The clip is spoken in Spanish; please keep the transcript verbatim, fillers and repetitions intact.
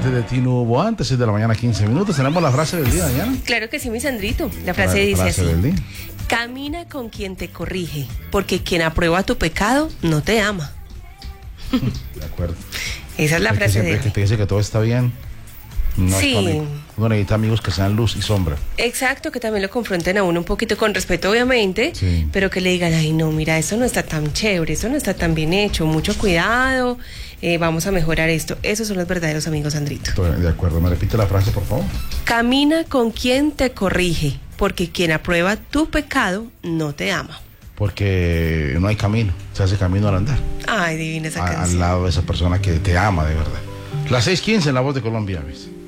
Antes de ti no hubo antes, seis de la mañana, quince minutos. Tenemos la frase del día, Diana. Claro que sí, mi Sandrito. La frase La dice frase así. del día. Camina con quien te corrige, porque quien aprueba tu pecado no te ama. De acuerdo. Esa es la Es que frase siempre de que te dice que todo está bien, no Sí. es tu amigo. Uno necesita amigos que sean luz y sombra. Exacto, que también lo confronten a uno un poquito con respeto, obviamente, Sí. pero que le digan, ay, no, mira, esto no está tan chévere, esto no está tan bien hecho, mucho cuidado, eh, vamos a mejorar esto. Esos son los verdaderos amigos, Sandrito. Estoy de acuerdo. ¿Me repite la frase, por favor? Camina con quien te corrige, porque quien aprueba tu pecado no te ama. Porque no hay camino, se hace camino al andar. Ay, divina esa A- al canción. lado de esa persona que te ama de verdad. Las seis quince en La Voz de Colombia, ¿ves?